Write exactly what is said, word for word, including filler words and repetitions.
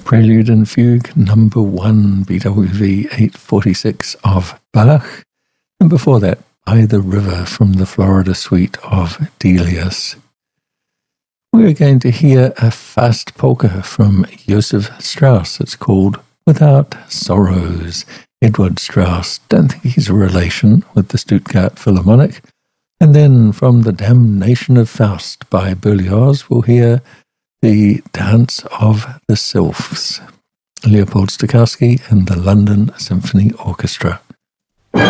Prelude and Fugue number one, B W V eight forty-six of Bach, and before that, By the River from the Florida Suite of Delius. We're going to hear a fast polka from Joseph Strauss. It's called Without Sorrows. Edward Strauss, don't think he's a relation with the Stuttgart Philharmonic. And then from The Damnation of Faust by Berlioz, we'll hear The Dance of the Sylphs, Leopold Stokowski and the London Symphony Orchestra.